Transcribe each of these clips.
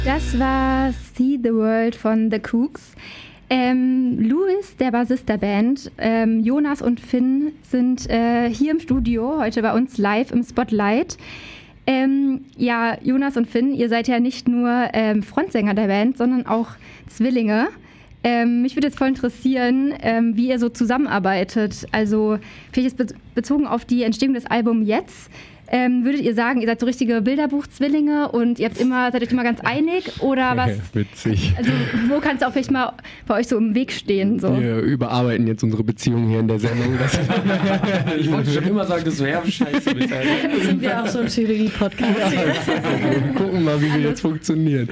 Das war See the World von The Kooks. Louis, der Bassist der Band, Jonas und Finn sind hier im Studio, heute bei uns live im Spotlight. Ja, Jonas und Finn, ihr seid ja nicht nur Frontsänger der Band, sondern auch Zwillinge. Mich würde jetzt voll interessieren, wie ihr so zusammenarbeitet. Also vielleicht jetzt bezogen auf die Entstehung des Albums jetzt. Würdet ihr sagen, ihr seid so richtige Bilderbuch-Zwillinge und seid euch immer ganz einig oder was? Witzig. Also wo kann es auch vielleicht mal bei euch so im Weg stehen? So? Wir überarbeiten jetzt unsere Beziehung hier in der Sendung. Ich wollte schon immer sagen, dass du scheiße bist. Sind wir auch so ein Psychologie-Podcast? Wir gucken mal, wie wir jetzt funktionieren.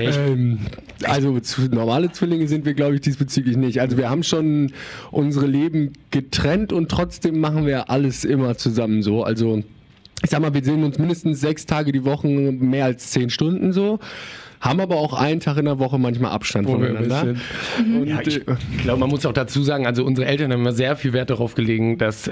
Also normale Zwillinge sind wir, glaube ich, diesbezüglich nicht. Also wir haben schon unsere Leben getrennt und trotzdem machen wir alles immer zusammen so. Also ich sag mal, wir sehen uns mindestens 6 Tage die Woche, mehr als 10 Stunden so. Haben aber auch einen Tag in der Woche manchmal Abstand voneinander. Ja, ich glaube, man muss auch dazu sagen, also unsere Eltern haben immer sehr viel Wert darauf gelegt, dass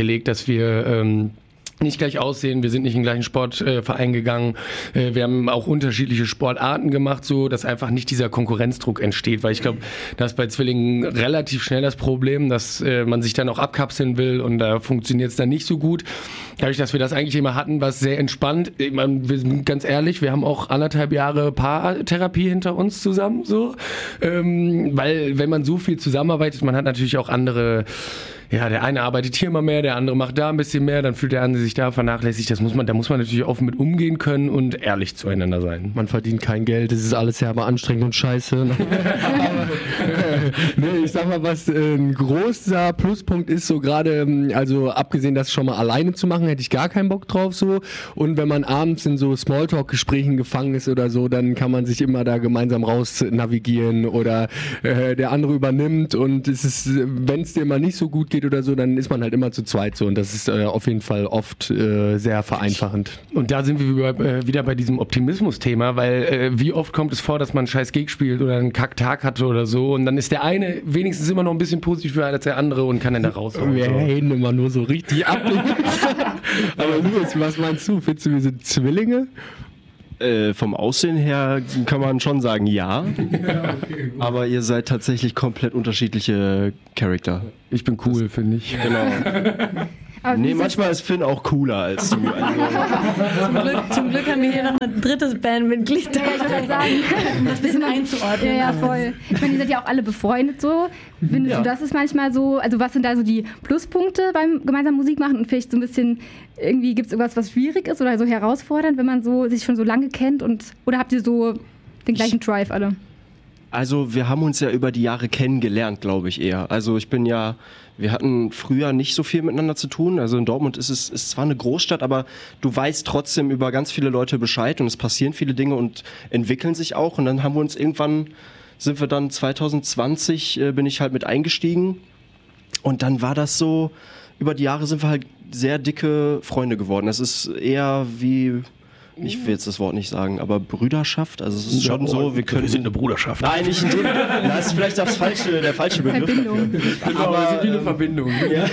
wir nicht gleich aussehen, wir sind nicht in den gleichen Sportverein gegangen, wir haben auch unterschiedliche Sportarten gemacht, so dass einfach nicht dieser Konkurrenzdruck entsteht, weil ich glaube, da ist bei Zwillingen relativ schnell das Problem, dass man sich dann auch abkapseln will und da funktioniert es dann nicht so gut. Dadurch, dass wir das eigentlich immer hatten, war es sehr entspannt. Ich meine, wir sind ganz ehrlich, wir haben auch 1,5 Jahre Paartherapie hinter uns zusammen, so, weil wenn man so viel zusammenarbeitet, man hat natürlich auch andere. Ja, der eine arbeitet hier mal mehr, der andere macht da ein bisschen mehr, dann fühlt der andere sich da vernachlässigt. Da muss man natürlich offen mit umgehen können und ehrlich zueinander sein. Man verdient kein Geld, das ist alles herbe anstrengend und scheiße. Aber, ich sag mal, was ein großer Pluspunkt ist, so gerade, also abgesehen, das schon mal alleine zu machen, hätte ich gar keinen Bock drauf so. Und wenn man abends in so Smalltalk-Gesprächen gefangen ist oder so, dann kann man sich immer da gemeinsam raus navigieren oder der andere übernimmt und es ist, wenn es dir mal nicht so gut geht oder so, dann ist man halt immer zu zweit so und das ist auf jeden Fall oft sehr vereinfachend. Und da sind wir wieder bei diesem Optimismus-Thema, weil wie oft kommt es vor, dass man einen scheiß Gig spielt oder einen Kacktag hatte oder so und dann ist der eine wenigstens immer noch ein bisschen positiver als der andere und kann dann da raus. Wir reden immer nur so richtig ab. Aber Louis, was meinst du? Findest du, wir sind Zwillinge? Vom Aussehen her kann man schon sagen, ja. Ja, okay, aber ihr seid tatsächlich komplett unterschiedliche Charakter. Ich bin cool, finde ich. Genau. Nee, manchmal ist Finn auch cooler als du. Also. Zum Glück haben wir hier noch ein drittes Bandmitglied. Ja, ich würde sagen, um das ein bisschen einzuordnen. Ja, voll. Ich meine, die sind ja auch alle befreundet so. Findest du, das ist manchmal so, also was sind da so die Pluspunkte beim gemeinsamen Musik machen und vielleicht so ein bisschen, irgendwie gibt es irgendwas, was schwierig ist oder so herausfordernd, wenn man so sich schon so lange kennt oder habt ihr so den gleichen Drive alle? Also wir haben uns ja über die Jahre kennengelernt, glaube ich eher. Also wir hatten früher nicht so viel miteinander zu tun. Also in Dortmund ist zwar eine Großstadt, aber du weißt trotzdem über ganz viele Leute Bescheid und es passieren viele Dinge und entwickeln sich auch. Und dann haben wir uns sind wir dann 2020, bin ich halt mit eingestiegen und dann war das so, über die Jahre sind wir halt sehr dicke Freunde geworden. Das ist eher wie... Ich will jetzt das Wort nicht sagen, aber Brüderschaft, also es ist schon so, wir sind eine Bruderschaft. Nein, nicht in dem, das ist vielleicht der falsche Begriff. Verbindung. Aber wir sind wie eine Verbindung. Ja.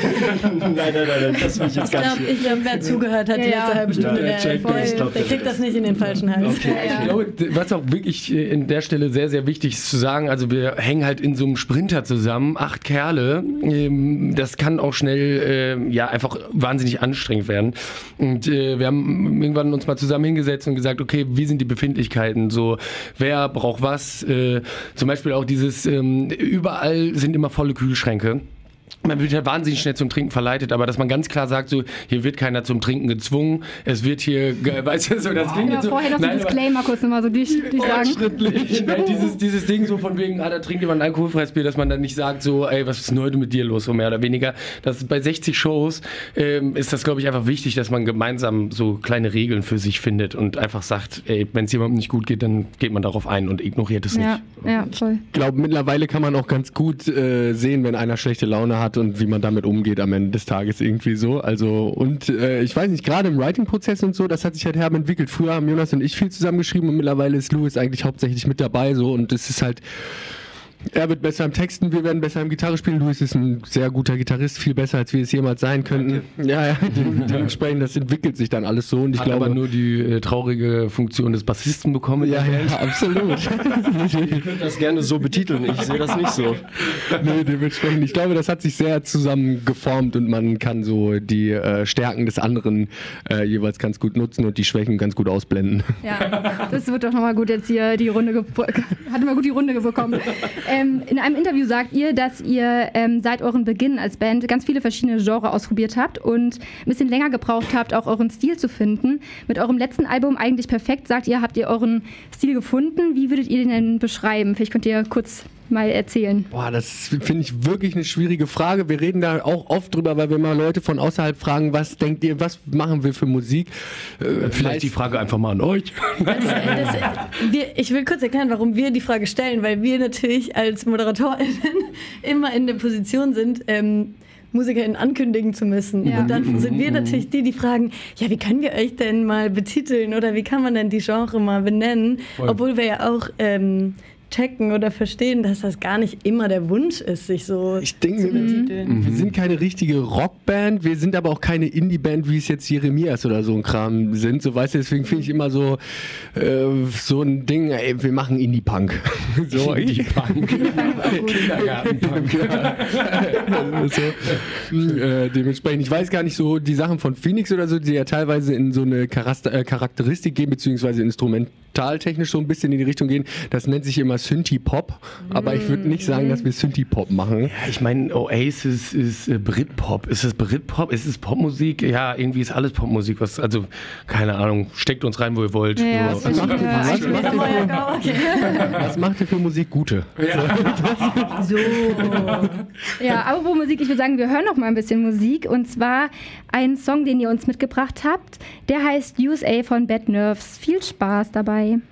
Nein, das will ich jetzt gar nicht. Ich glaube, wer zugehört hat, die letzte halbe Stunde, der kriegt das nicht in den falschen Hals. Okay. Ich glaube, was auch wirklich in der Stelle sehr, sehr wichtig ist zu sagen, also wir hängen halt in so einem Sprinter zusammen, 8 Kerle, das kann auch schnell einfach wahnsinnig anstrengend werden. Und wir haben irgendwann uns mal zusammen hingesetzt und gesagt, okay, wie sind die Befindlichkeiten, so, wer braucht was, zum Beispiel auch dieses, überall sind immer volle Kühlschränke. Man wird ja wahnsinnig schnell zum Trinken verleitet, aber dass man ganz klar sagt, so, hier wird keiner zum Trinken gezwungen, es wird hier, weißt du, so, das klingt ja, so. Vorher noch so ein Disclaimer kurz nochmal so fortschrittlich. Dieses Ding so von wegen, da trinkt jemand ein alkoholfreies Bier, dass man dann nicht sagt, so, ey, was ist denn heute mit dir los, so mehr oder weniger. Das bei 60 Shows ist das, glaube ich, einfach wichtig, dass man gemeinsam so kleine Regeln für sich findet und einfach sagt, ey, wenn es jemandem nicht gut geht, dann geht man darauf ein und ignoriert es nicht. Ja, voll. Ich glaube, mittlerweile kann man auch ganz gut sehen, wenn einer schlechte Laune hat und wie man damit umgeht am Ende des Tages irgendwie so. Also und ich weiß nicht, gerade im Writing-Prozess und so, das hat sich halt herb entwickelt. Früher haben Jonas und ich viel zusammengeschrieben und mittlerweile ist Louis eigentlich hauptsächlich mit dabei so und es ist halt Er wird besser im Texten, wir werden besser im Gitarre spielen. Luis ist ein sehr guter Gitarrist, viel besser, als wir es jemals sein könnten. Ja, dementsprechend, das entwickelt sich dann alles so. Und ich glaube, aber nur die traurige Funktion des Bassisten bekommen. Ja, absolut. Ich würde das gerne so betiteln, ich sehe das nicht so. Nee, dementsprechend, ich glaube, das hat sich sehr zusammen geformt und man kann so die Stärken des anderen jeweils ganz gut nutzen und die Schwächen ganz gut ausblenden. Ja, das wird doch nochmal gut jetzt hier die Runde hat mal gut die Runde bekommen. In einem Interview sagt ihr, dass ihr seit eurem Beginn als Band ganz viele verschiedene Genres ausprobiert habt und ein bisschen länger gebraucht habt, auch euren Stil zu finden. Mit eurem letzten Album Eigentlich Perfekt, sagt ihr, habt ihr euren Stil gefunden. Wie würdet ihr den denn beschreiben? Vielleicht könnt ihr kurz mal erzählen. Boah, das finde ich wirklich eine schwierige Frage. Wir reden da auch oft drüber, weil wir mal Leute von außerhalb fragen, was denkt ihr, was machen wir für Musik? Vielleicht die Frage einfach mal an euch. Ich will kurz erklären, warum wir die Frage stellen, weil wir natürlich als ModeratorInnen immer in der Position sind, MusikerInnen ankündigen zu müssen. Ja. Und dann sind wir natürlich die fragen, ja, wie können wir euch denn mal betiteln oder wie kann man denn die Genre mal benennen? Voll. Obwohl wir ja auch checken oder verstehen, dass das gar nicht immer der Wunsch ist, sich so zu betiteln. Wir sind keine richtige Rockband, wir sind aber auch keine Indie-Band, wie es jetzt Jeremias oder so ein Kram sind. So, weißt du, deswegen finde ich immer so ein Ding, ey, wir machen Indie-Punk. So, Indie-Punk. Kindergarten-Punk. Dementsprechend, ich weiß gar nicht so, die Sachen von Phoenix oder so, die ja teilweise in so eine Charakteristik gehen, beziehungsweise instrumentaltechnisch so ein bisschen in die Richtung gehen, das nennt sich immer Synthie-Pop, aber ich würde nicht sagen, dass wir Synthie-Pop machen. Ja, ich meine, Oasis ist Britpop. Ist es Britpop? Ist es Popmusik? Ja, irgendwie ist alles Popmusik. Also, keine Ahnung, steckt uns rein, wo ihr wollt. Ja, so. Was macht ihr für Musik Gute? Ja. So. Ja, apropos Musik, ich würde sagen, wir hören noch mal ein bisschen Musik und zwar einen Song, den ihr uns mitgebracht habt, der heißt USA von Bad Nerves. Viel Spaß dabei.